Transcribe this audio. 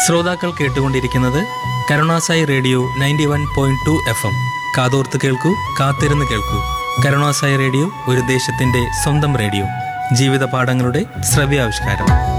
ശ്രോതാക്കൾ കേട്ടുകൊണ്ടിരിക്കുന്നത് Karunasai radio 91.2 FM. കാതോർത്ത് കേൾക്കൂ, കാത്തിരുന്ന് കേൾക്കൂ. കരുണാസായി റേഡിയോ ഒരു ദേശത്തിന്റെ സ്വന്തം റേഡിയോ. ജീവിത പാഠങ്ങളുടെ ശ്രവ്യാവിഷ്കാരം.